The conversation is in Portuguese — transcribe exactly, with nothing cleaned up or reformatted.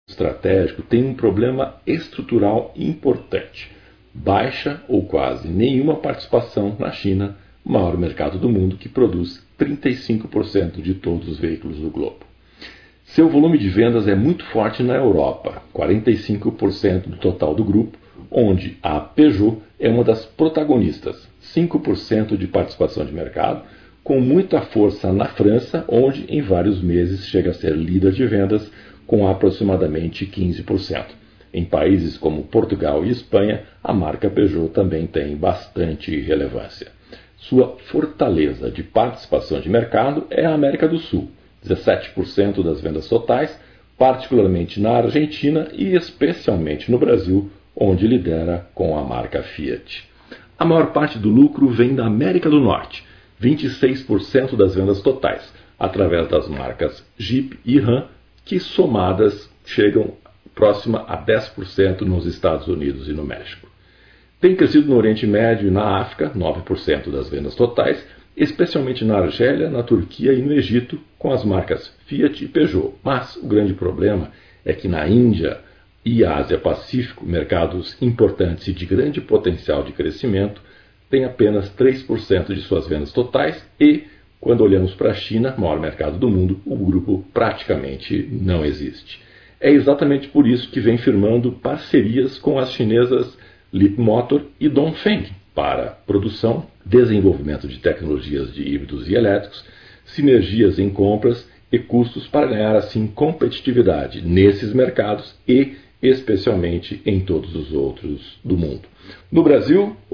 estratégico tem um problema estrutural importante: baixa ou quase nenhuma participação na China, o maior mercado do mundo, que produz trinta e cinco por cento de todos os veículos do globo. Seu volume de vendas é muito forte na Europa, quarenta e cinco por cento do total do grupo, onde a Peugeot é uma das protagonistas, cinco por cento de participação de mercado, com muita força na França, onde em vários meses chega a ser líder de vendas, com aproximadamente quinze por cento. Em países como Portugal e Espanha, a marca Peugeot também tem bastante relevância. Sua fortaleza de participação de mercado é a América do Sul, dezessete por cento das vendas totais, particularmente na Argentina e especialmente no Brasil, onde lidera com a marca Fiat. A maior parte do lucro vem da América do Norte, vinte e seis por cento das vendas totais, através das marcas Jeep e Ram, que somadas chegam próxima a dez por cento nos Estados Unidos e no México. Tem crescido no Oriente Médio e na África, nove por cento das vendas totais, especialmente na Argélia, na Turquia e no Egito, com as marcas Fiat e Peugeot. Mas o grande problema é que na Índia e Ásia-Pacífico, mercados importantes e de grande potencial de crescimento, tem apenas três por cento de suas vendas totais e, quando olhamos para a China, maior mercado do mundo, o grupo praticamente não existe. É exatamente por isso que vem firmando parcerias com as chinesas Leapmotor e Dongfeng para produção, desenvolvimento de tecnologias de híbridos e elétricos, sinergias em compras e custos para ganhar assim competitividade nesses mercados e especialmente em todos os outros do mundo. No Brasil,